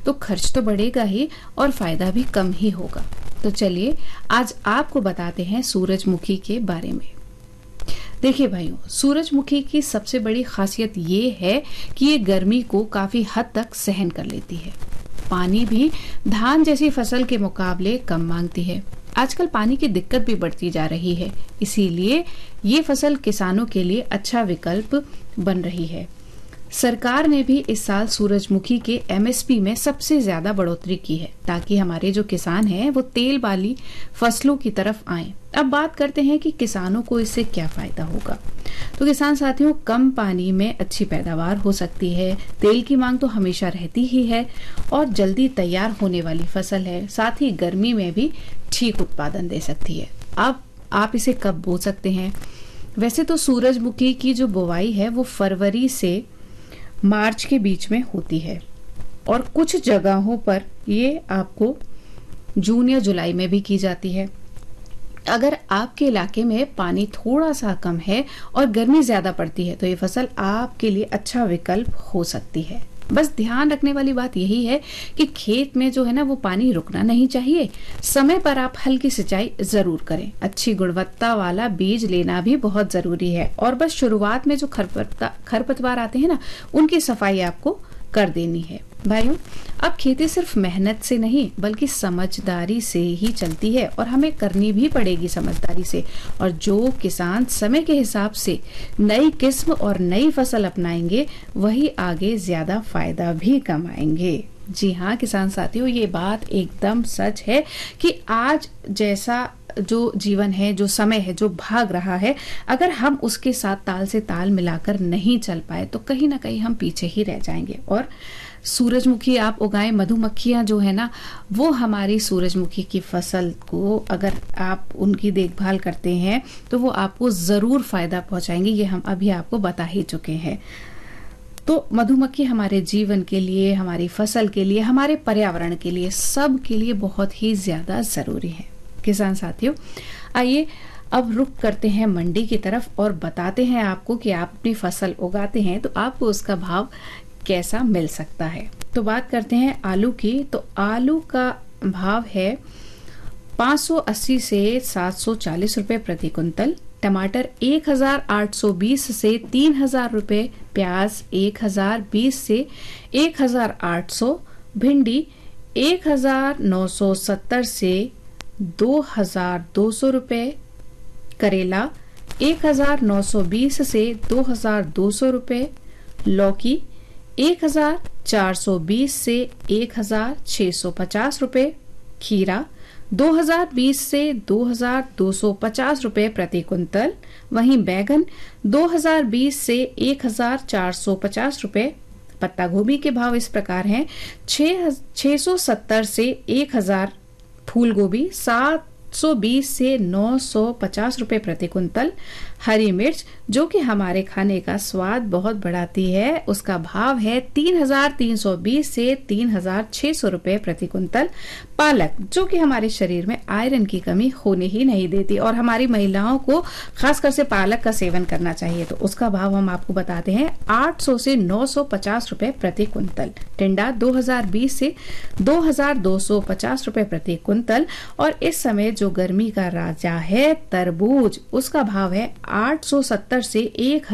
तो खर्च तो बढ़ेगा ही और फायदा भी कम ही होगा। तो चलिए आज आपको बताते हैं सूरजमुखी के बारे में। देखिए भाइयों, सूरजमुखी की सबसे बड़ी खासियत ये है कि ये गर्मी को काफी हद तक सहन कर लेती है। पानी भी धान जैसी फसल के मुकाबले कम मांगती है। आजकल पानी की दिक्कत भी बढ़ती जा रही है, इसीलिए ये फसल किसानों के लिए अच्छा विकल्प बन रही है। सरकार ने भी इस साल सूरजमुखी के एमएसपी में सबसे ज्यादा बढ़ोतरी की है ताकि हमारे जो किसान हैं वो तेल वाली फसलों की तरफ आएं। अब बात करते हैं कि किसानों को इससे क्या फायदा होगा। तो किसान साथियों, कम पानी में अच्छी पैदावार हो सकती है, तेल की मांग तो हमेशा रहती ही है और जल्दी तैयार होने वाली फसल है, साथ ही गर्मी में भी ठीक उत्पादन दे सकती है। अब आप इसे कब बो सकते हैं? वैसे तो सूरजमुखी की जो बुवाई है वो फरवरी से मार्च के बीच में होती है और कुछ जगहों पर ये आपको जून या जुलाई में भी की जाती है। अगर आपके इलाके में पानी थोड़ा सा कम है और गर्मी ज्यादा पड़ती है तो ये फसल आपके लिए अच्छा विकल्प हो सकती है। बस ध्यान रखने वाली बात यही है कि खेत में जो है ना वो पानी रुकना नहीं चाहिए। समय पर आप हल्की सिंचाई जरूर करें। अच्छी गुणवत्ता वाला बीज लेना भी बहुत जरूरी है और बस शुरुआत में जो खरपतवार आते हैं ना उनकी सफाई आपको कर देनी है। भाइयों, अब खेती सिर्फ मेहनत से नहीं बल्कि समझदारी से ही चलती है और हमें करनी भी पड़ेगी समझदारी से। और जो किसान समय के हिसाब से नई किस्म और नई फसल अपनाएंगे वही आगे ज्यादा फायदा भी कमाएंगे। जी हाँ किसान साथियों, ये बात एकदम सच है कि आज जैसा जो जीवन है, जो समय है, जो भाग रहा है, अगर हम उसके साथ ताल से ताल मिलाकर नहीं चल पाए तो कहीं ना कहीं हम पीछे ही रह जाएंगे। और सूरजमुखी आप उगाएं, मधुमक्खियां जो है ना वो हमारी सूरजमुखी की फसल को अगर आप उनकी देखभाल करते हैं तो वो आपको जरूर फायदा पहुंचाएंगे। ये हम अभी आपको बता ही चुके हैं। तो मधुमक्खी हमारे जीवन के लिए, हमारी फसल के लिए, हमारे पर्यावरण के लिए, सब के लिए बहुत ही ज्यादा जरूरी है। किसान साथियों, आइए अब रुक करते हैं मंडी की तरफ और बताते हैं आपको कि आप अपनी फसल उगाते हैं तो आपको उसका भाव कैसा मिल सकता है। तो बात करते हैं आलू की। तो आलू का भाव है 580 से 740 रुपए प्रति कुंतल, टमाटर 1820 से 3000 रुपए, प्याज 1020 से 1800, भिंडी 1970 से 2200 रुपए, करेला 1920 से 2200 रुपए, लौकी 1420 से 1650 रुपए, खीरा 2020 से 2250 रुपए प्रति कुंतल, वहीं बैगन 2020 से 1450 रुपए। पत्ता गोभी के भाव इस प्रकार हैं: 670 से 1000, फूल गोभी 720 से 950 रुपए प्रति कुंतल। हरी मिर्च जो कि हमारे खाने का स्वाद बहुत बढ़ाती है, उसका भाव है 3320 से 3600 रुपए प्रति कुंतल। पालक जो कि हमारे शरीर में आयरन की कमी होने ही नहीं देती और हमारी महिलाओं को खासकर से पालक का सेवन करना चाहिए, तो उसका भाव हम आपको बताते हैं 800 से 950 रुपए प्रति कुंतल। टिंडा 2020 से 2250 रुपए प्रति कुंतल। और इस समय जो गर्मी का राजा है तरबूज, उसका भाव है 870 से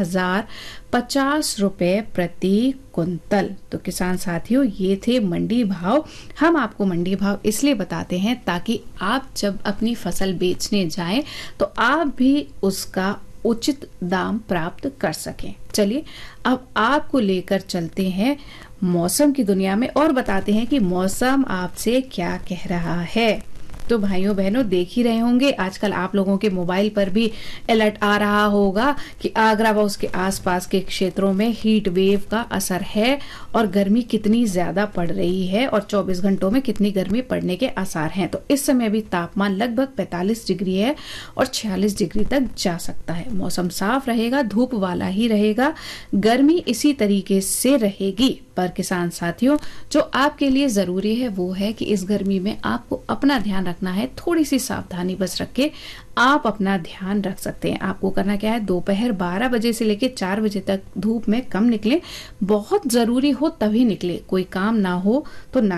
1050 रुपए प्रति कुंतल। तो किसान साथियों, ये थे मंडी भाव। हम आपको मंडी भाव इसलिए बताते हैं ताकि आप जब अपनी फसल बेचने जाएं तो आप भी उसका उचित दाम प्राप्त कर सकें। चलिए अब आपको लेकर चलते हैं मौसम की दुनिया में और बताते हैं कि मौसम आपसे क्या कह रहा है। तो भाइयों बहनों, देख ही रहे होंगे आजकल आप लोगों के मोबाइल पर भी अलर्ट आ रहा होगा कि आगरा व उसके आसपास के क्षेत्रों में हीट वेव का असर है और गर्मी कितनी ज्यादा पड़ रही है और 24 घंटों में कितनी गर्मी पड़ने के आसार हैं। तो इस समय भी तापमान लगभग 45 डिग्री है और 46 डिग्री तक जा सकता है। मौसम साफ रहेगा, धूप वाला ही रहेगा, गर्मी इसी तरीके से रहेगी। पर किसान साथियों, जो आपके लिए जरूरी है वो है कि इस गर्मी में आपको अपना ध्यान रखना है। थोड़ी सी सावधानी बस रख के आप अपना ध्यान रख सकते हैं। आपको करना क्या है, दोपहर 12 बजे से लेकर 4 बजे तक धूप में कम निकले, बहुत जरूरी हो तभी निकले, कोई काम ना हो तो ना